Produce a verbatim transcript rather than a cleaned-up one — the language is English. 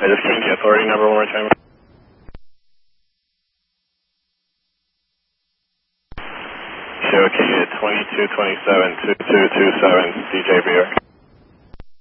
I just came the authority number one more time. Show K at twenty-two twenty-seven, two two two seven, D J Beer.